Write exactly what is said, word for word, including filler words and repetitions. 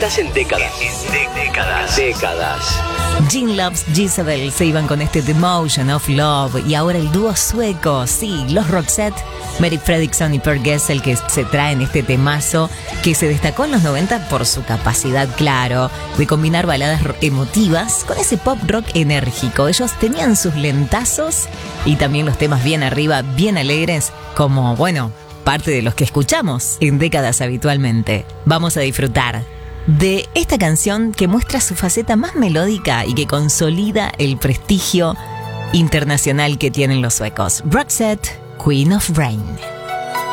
Estás en décadas. En décadas. Décadas. Gene Loves Gisabel se iban con este The Motion of Love. Y ahora el dúo sueco, sí, los Roxette, Mary Fredriksson y Per Gessle, que se traen este temazo que se destacó en los noventa por su capacidad, claro, de combinar baladas emotivas con ese pop rock enérgico. Ellos tenían sus lentazos y también los temas bien arriba, bien alegres, como, bueno, parte de los que escuchamos en décadas habitualmente. Vamos a disfrutar de esta canción que muestra su faceta más melódica y que consolida el prestigio internacional que tienen los suecos. Roxette, Queen of Rain.